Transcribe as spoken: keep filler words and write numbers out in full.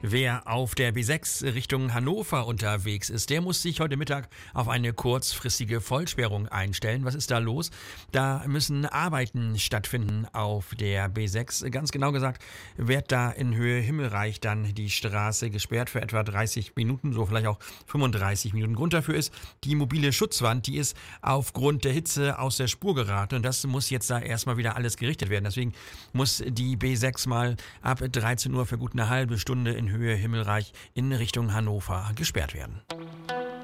Wer auf der B sechs Richtung Hannover unterwegs ist, der muss sich heute Mittag auf eine kurzfristige Vollsperrung einstellen. Was ist da los? Da müssen Arbeiten stattfinden auf der B sechs. Ganz genau gesagt wird da in Höhe Himmelreich dann die Straße gesperrt für etwa dreißig Minuten, so vielleicht auch fünfunddreißig Minuten. Grund dafür ist die mobile Schutzwand, die ist aufgrund der Hitze aus der Spur geraten und das muss jetzt da erstmal wieder alles gerichtet werden. Deswegen muss die B sechs mal ab dreizehn Uhr für gut eine halbe Stunde in Höhe Himmelreich in Richtung Hannover gesperrt werden.